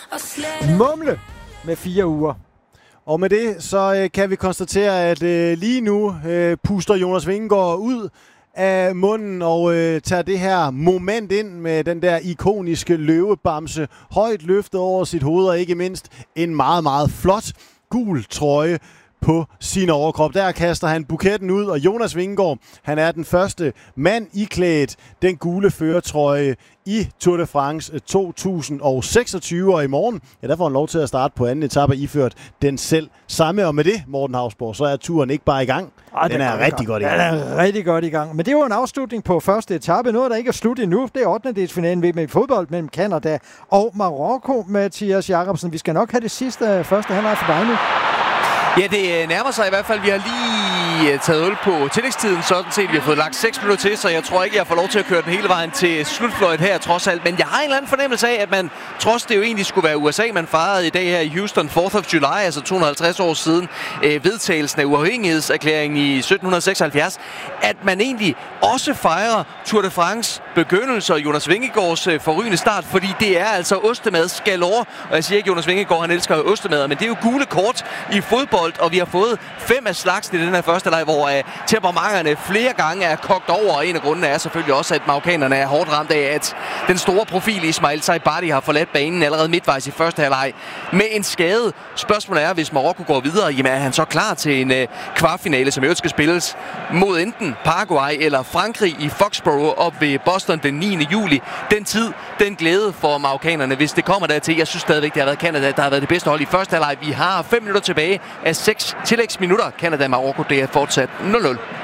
Mumle med 4 uger. Og med det, så kan vi konstatere, at lige nu puster Jonas Vingegaard ud af munden og tager det her moment ind med den der ikoniske løvebamse højt løftet over sit hoved, og ikke mindst en meget, meget flot gul trøje på sin overkrop. Der kaster han buketten ud, og Jonas Vingegaard, han er den første mand iklædt den gule førertrøje i Tour de France 2026, og i morgen, ja, der får han lov til at starte på anden etape iført den selv samme. Og med det, Morten Hausborg, så er turen ikke bare i gang. Den er rigtig godt i gang. Den er rigtig godt i gang. Men det var en afslutning på første etape. Noget, der ikke er slut endnu, det er 8. delsfinalen med fodbold mellem Canada og Marokko. Mathias Jacobsen, vi skal nok have det sidste første halvleg for dig nu. Ja, det nærmer sig i hvert fald. Vi har lige taget øl på tillægstiden, sådan set. Vi har fået lagt 6 minutter til, så jeg tror ikke, jeg får lov til at køre den hele vejen til slutfløjt her, trods alt. Men jeg har en eller anden fornemmelse af, at man, trods det jo egentlig skulle være USA, man fejrede i dag her i Houston, 4th of July, altså 250 år siden vedtagelsen af uafhængighedserklæringen i 1776, at man egentlig også fejrer Tour de France begyndelse og Jonas Vingegaards forrygende start, fordi det er altså ostemad galore. Og jeg siger ikke, Jonas Vingegaard, han elsker ostemad, men det er jo gule kort i fodbold, og vi har fået 5 af slagsen i den her første leg, hvor temperamenterne flere gange er kogt over, og en af grundene er selvfølgelig også, at marokkanerne er hårdt ramt af, at den store profil Ismail Saibari har forladt banen allerede midtvejs i første halvleg med en skade. Spørgsmålet er, hvis Marokko går videre, jamen er han så klar til en kvartfinale, som jo skal spilles mod enten Paraguay eller Frankrig i Foxborough op ved Boston den 9. juli. Den tid, den glæde for marokkanerne, hvis det kommer dertil. Jeg synes stadigvæk, det har været Canada, der har været det bedste hold i første halvleg. Vi har 5 minutter tilbage af 6 tillægsminutter. Canada-Marokko, det er fortsat 0-0.